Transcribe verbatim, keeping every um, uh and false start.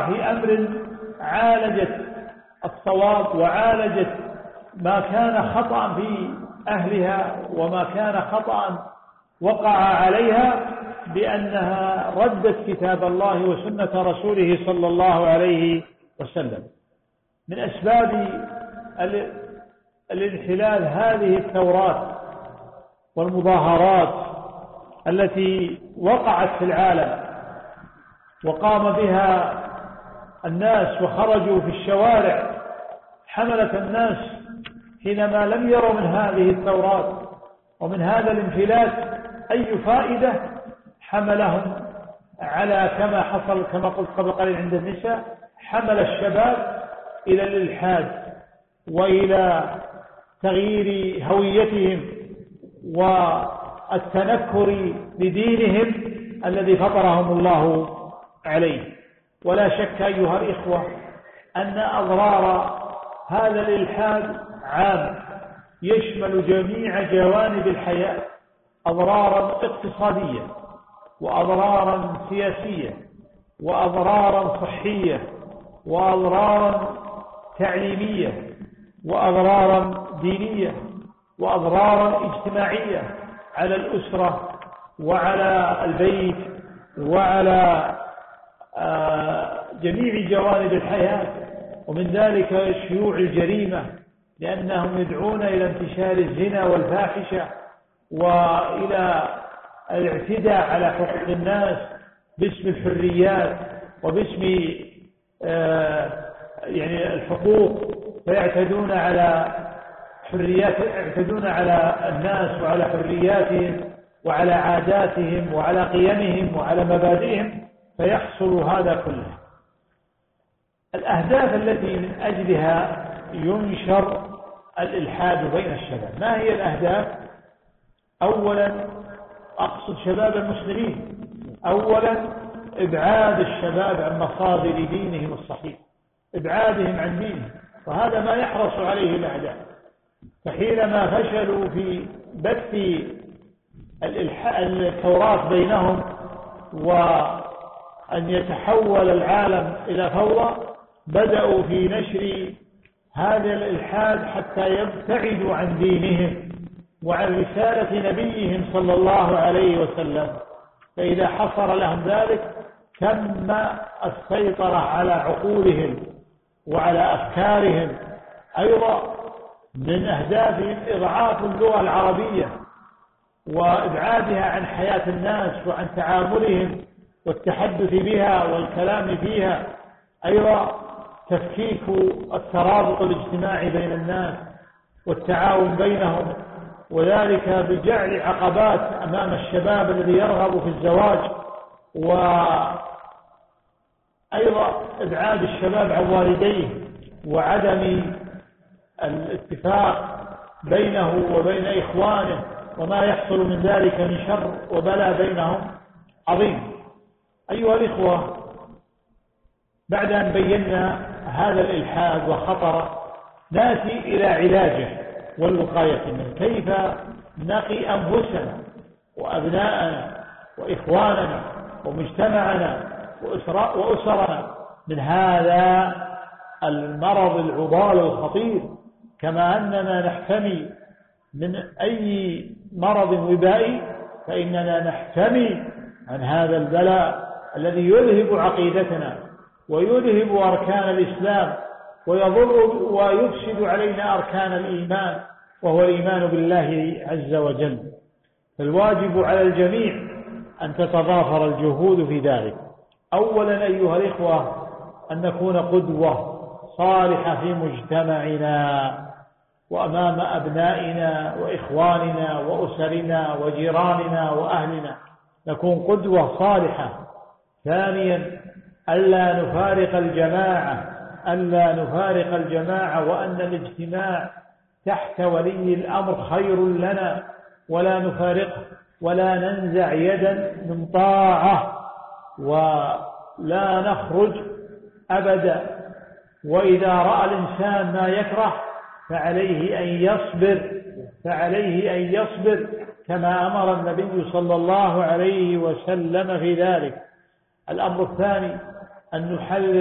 في أمر عالجت الصواب وعالجت ما كان خطأ في أهلها وما كان خطأ وقع عليها بأنها ردت كتاب الله وسنة رسوله صلى الله عليه وسلم. من أسباب الانحلال هذه الثورات والمظاهرات التي وقعت في العالم وقام بها الناس وخرجوا في الشوارع، حملت الناس حينما لم يروا من هذه الثورات ومن هذا الانفلات أي فائدة، حملهم على كما حصل كما قلت قبل قليل عند النساء، حمل الشباب إلى الإلحاد وإلى تغيير هويتهم والتنكر لدينهم الذي فطرهم الله عليه. ولا شك أيها الإخوة أن أضرار هذا الإلحاد عام يشمل جميع جوانب الحياة، أضرارا اقتصادية وأضرارا سياسية وأضرارا صحية وأضرارا تعليمية وأضرارا دينية وأضرارا اجتماعية على الأسرة وعلى البيت وعلى جميع جوانب الحياة. ومن ذلك شيوع الجريمة، لأنهم يدعون إلى انتشار الزنا والفاحشة وإلى الاعتداء على حقوق الناس باسم الحريات وباسم يعني الحقوق، فيعتدون على حريات يعتدون على الناس وعلى حرياتهم وعلى عاداتهم وعلى قيمهم وعلى مبادئهم، فيحصل هذا كله. الأهداف التي من أجلها ينشر الإلحاد بين الشباب، ما هي الأهداف؟ أولا أقصد شباب المسلمين، أولا إبعاد الشباب عن مصادر دينهم الصحيح، إبعادهم عن دينهم، وهذا ما يحرص عليه الأعداء. فحينما فشلوا في بث التوراة بينهم وأن يتحول العالم إلى فوضى، بدأوا في نشر هذا الإلحاد حتى يبتعدوا عن دينهم وعن رسالة نبيهم صلى الله عليه وسلم. فإذا حصل لهم ذلك تم السيطرة على عقولهم وعلى أفكارهم. أيضا من أهدافهم إضعاف اللغة العربية وإبعادها عن حياة الناس وعن تعاملهم والتحدث بها والكلام فيها. أيضا تفكيك الترابط الاجتماعي بين الناس والتعاون بينهم، وذلك بجعل عقبات أمام الشباب الذي يرغب في الزواج، وأيضا إبعاد الشباب عن والديه وعدم الاتفاق بينه وبين إخوانه، وما يحصل من ذلك من شر وبلاء بينهم عظيم. أيها الإخوة، بعد أن بينا هذا الإلحاد وخطره، نأتي إلى علاجه والوقاية منه. كيف نقي أنفسنا وأبناءنا وإخواننا ومجتمعنا وأسرنا من هذا المرض العضال الخطير، كما أننا نحتمي من أي مرض وبائي فإننا نحتمي عن هذا البلاء الذي يذهب عقيدتنا ويذهب أركان الإسلام ويضر ويفسد علينا أركان الإيمان، وهو الإيمان بالله عز وجل. فالواجب على الجميع أن تتضافر الجهود في ذلك. أولا أيها الإخوة، أن نكون قدوة صالحة في مجتمعنا وأمام أبنائنا وإخواننا وأسرنا وجيراننا وأهلنا، نكون قدوة صالحة. ثانيا، ألا نفارق الجماعة ألا نفارق الجماعة وأن الاجتماع تحت ولي الأمر خير لنا، ولا نفارقه ولا ننزع يدا من طاعة ولا نخرج أبدا. وإذا رأى الإنسان ما يكره فعليه أن يصبر فعليه أن يصبر كما أمر النبي صلى الله عليه وسلم في ذلك. الأمر الثاني أن نحلل